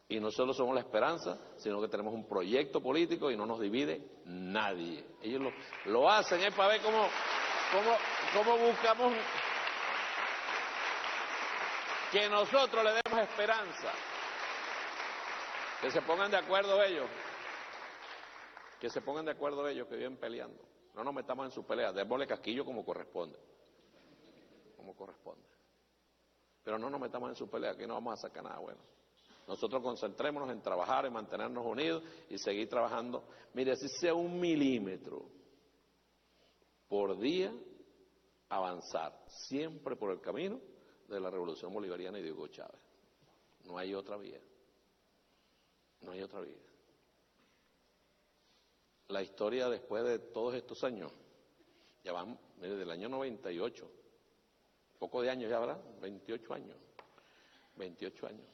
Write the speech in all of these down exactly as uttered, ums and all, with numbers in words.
Y no solo somos la esperanza, sino que tenemos un proyecto político y no nos divide nadie. Ellos lo, lo hacen, es para ver cómo, cómo, cómo buscamos que nosotros le demos esperanza. Que se pongan de acuerdo ellos. Que se pongan de acuerdo ellos que viven peleando. No nos metamos en sus peleas, démosle casquillo como corresponde. Como corresponde. Pero no nos metamos en sus peleas, que no vamos a sacar nada bueno. Nosotros concentrémonos en trabajar, en mantenernos unidos y seguir trabajando. Mire, si sea un milímetro por día, avanzar siempre por el camino de la Revolución Bolivariana y de Hugo Chávez. No hay otra vía. No hay otra vía. La historia después de todos estos años, ya vamos, mire, del año noventa y ocho, poco de años ya, ¿verdad? veintiocho años. veintiocho años.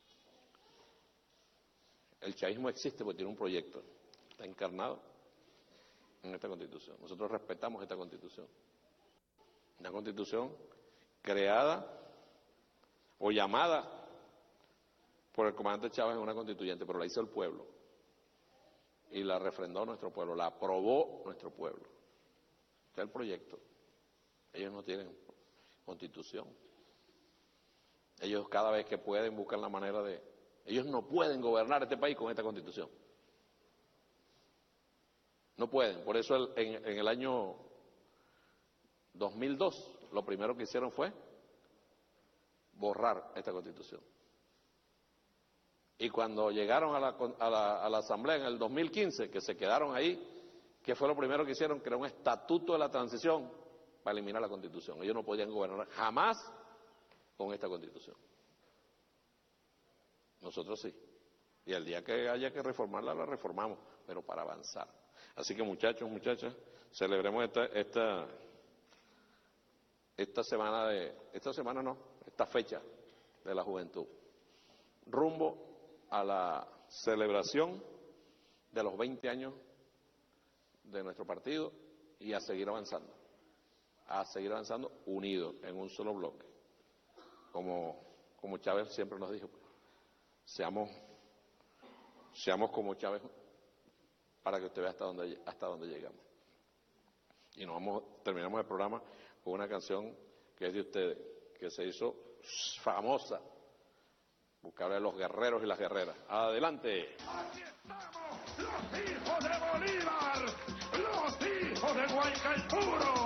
El chavismo existe porque tiene un proyecto, está encarnado en esta Constitución. Nosotros respetamos esta Constitución. Una Constitución creada o llamada por el comandante Chávez en una constituyente, pero la hizo el pueblo. Y la refrendó nuestro pueblo, la aprobó nuestro pueblo. Este es el proyecto. Ellos no tienen Constitución. Ellos cada vez que pueden buscan la manera de... Ellos no pueden gobernar este país con esta Constitución. No pueden. Por eso el, en, en el año dos mil dos lo primero que hicieron fue borrar esta Constitución. Y cuando llegaron a la, a la, a la Asamblea en el dos mil quince, que se quedaron ahí, ¿qué fue lo primero que hicieron? Crear un estatuto de la transición para eliminar la Constitución. Ellos no podían gobernar jamás con esta Constitución. Nosotros sí. Y el día que haya que reformarla, la reformamos, pero para avanzar. Así que muchachos, muchachas, celebremos esta, esta, esta semana de, esta semana no, esta fecha de la juventud. Rumbo a la celebración de los veinte años de nuestro partido y a seguir avanzando. A seguir avanzando unidos en un solo bloque. Como, como Chávez siempre nos dijo, seamos, seamos como Chávez para que usted vea hasta dónde, hasta dónde llegamos. Y nos vamos, terminamos el programa con una canción que es de ustedes, que se hizo famosa. Buscarle a los guerreros y las guerreras. ¡Adelante! Aquí estamos, los hijos de Bolívar, los hijos de Guaycaipuro.